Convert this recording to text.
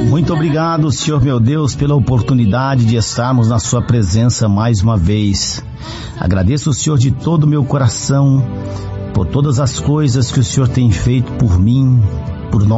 Muito obrigado, Senhor meu Deus, pela oportunidade de estarmos na sua presença mais uma vez. Agradeço o Senhor de todo o meu coração por todas as coisas que o Senhor tem feito por mim, por nós.